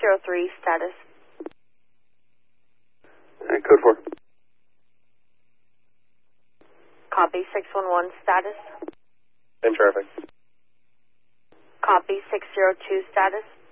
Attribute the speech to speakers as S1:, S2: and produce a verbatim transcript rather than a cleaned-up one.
S1: zero three, status.
S2: Uh, code four.
S1: Copy, six one one, status.
S2: In traffic.
S1: Copy, six zero two, status.